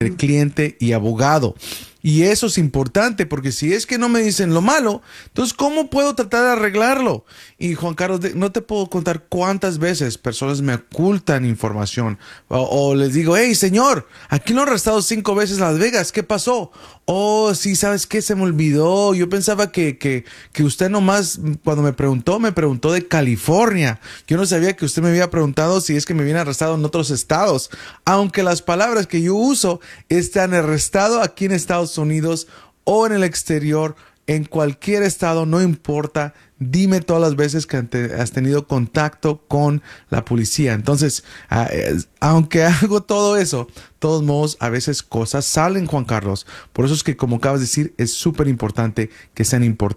entre cliente y abogado. Y eso es importante porque si es que no me dicen lo malo, entonces ¿cómo puedo tratar de arreglarlo? Y Juan Carlos, no te puedo contar cuántas veces personas me ocultan información o les digo, hey señor, aquí lo han arrestado 5 veces en Las Vegas, ¿qué pasó? Oh, sí, ¿sabes qué? Se me olvidó. Yo pensaba que usted nomás, cuando me preguntó de California. Yo no sabía que usted me había preguntado si es que me habían arrestado en otros estados. Aunque las palabras que yo uso están arrestado aquí en Estados Unidos o en el exterior, en cualquier estado, no importa. Dime todas las veces que has tenido contacto con la policía. Entonces, aunque hago todo eso, de todos modos, a veces cosas salen, Juan Carlos. Por eso es que, como acabas de decir, es súper importante que sean importantes.